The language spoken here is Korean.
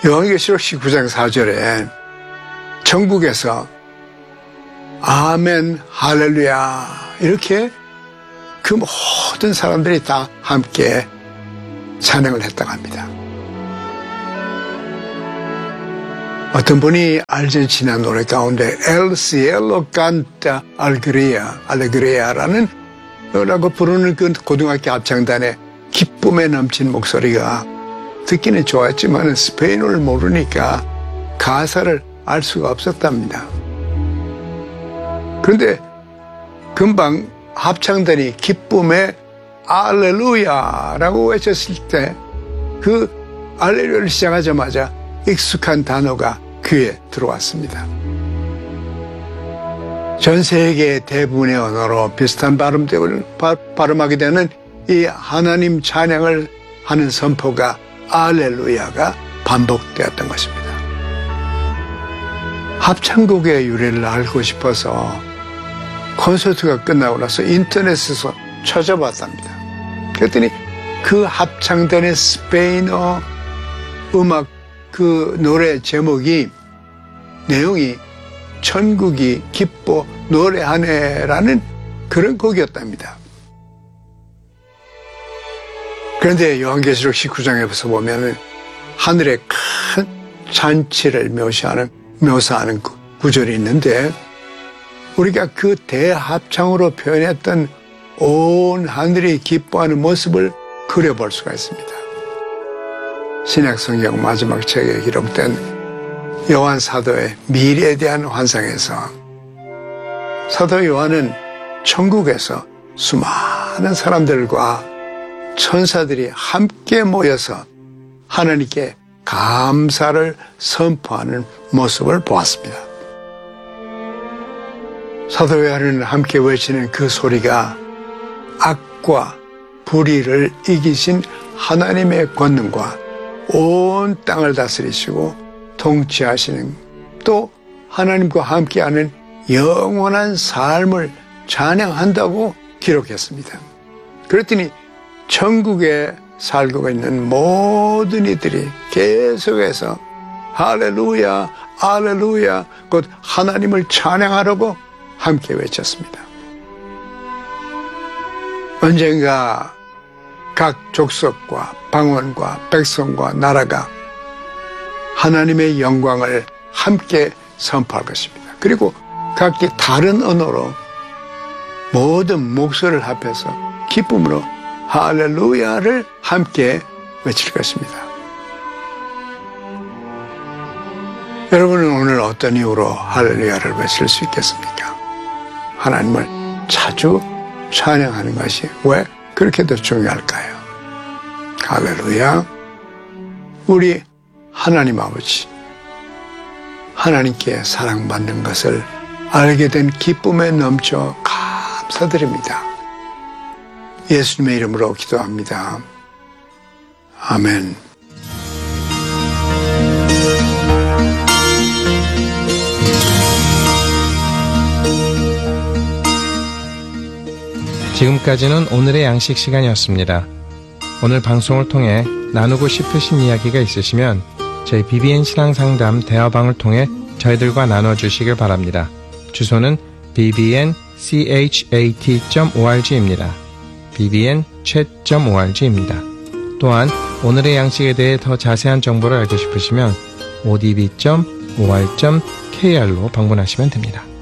요한계시록 19장 4절에 천국에서 아멘 할렐루야 이렇게 그 모든 사람들이 다 함께 찬양을 했다고 합니다. 어떤 분이 아르헨티나 노래 가운데 El cielo canta alegria라는 라고 부르는 그 고등학교 합창단의 기쁨에 넘친 목소리가 듣기는 좋았지만 스페인어를 모르니까 가사를 알 수가 없었답니다. 그런데 금방 합창단이 기쁨에 알렐루야라고 외쳤을 때 그 알렐루야를 시작하자마자 익숙한 단어가 귀에 들어왔습니다. 전 세계 대부분의 언어로 비슷한 발음하게 되는 이 하나님 찬양을 하는 선포가 알렐루야가 반복되었던 것입니다. 합창곡의 유래를 알고 싶어서 콘서트가 끝나고 나서 인터넷에서 찾아봤답니다. 그랬더니 그 합창단의 스페인어 음악 그 노래 제목이 내용이 천국이 기뻐 노래하네라는 그런 곡이었답니다. 그런데 요한계시록 19장에서 보면은 하늘의 큰 잔치를 묘사하는 구절이 있는데 우리가 그 대합창으로 표현했던 온 하늘이 기뻐하는 모습을 그려볼 수가 있습니다. 신약성경 마지막 책에 기록된 요한 사도의 미래에 대한 환상에서 사도 요한은 천국에서 수많은 사람들과 천사들이 함께 모여서 하나님께 감사를 선포하는 모습을 보았습니다. 사도 요한은 함께 외치는 그 소리가 악과 불의를 이기신 하나님의 권능과 온 땅을 다스리시고 통치하시는 또 하나님과 함께하는 영원한 삶을 찬양한다고 기록했습니다. 그랬더니 천국에 살고 있는 모든 이들이 계속해서 할렐루야 할렐루야 곧 하나님을 찬양하라고 함께 외쳤습니다. 언젠가 각 족속과 방언과 백성과 나라가 하나님의 영광을 함께 선포할 것입니다. 그리고 각기 다른 언어로 모든 목소리를 합해서 기쁨으로 할렐루야를 함께 외칠 것입니다. 여러분은 오늘 어떤 이유로 할렐루야를 외칠 수 있겠습니까? 하나님을 자주 찬양하는 것이 왜 그렇게 더 중요할까요? 할렐루야. 우리 하나님 아버지, 하나님께 사랑받는 것을 알게 된 기쁨에 넘쳐 감사드립니다. 예수님의 이름으로 기도합니다. 아멘. 지금까지는 오늘의 양식 시간이었습니다. 오늘 방송을 통해 나누고 싶으신 이야기가 있으시면 저희 BBN 신앙상담 대화방을 통해 저희들과 나눠주시길 바랍니다. 주소는 bbnchat.org입니다. bbnchat.org입니다. 또한 오늘의 양식에 대해 더 자세한 정보를 알고 싶으시면 odb.or.kr로 방문하시면 됩니다.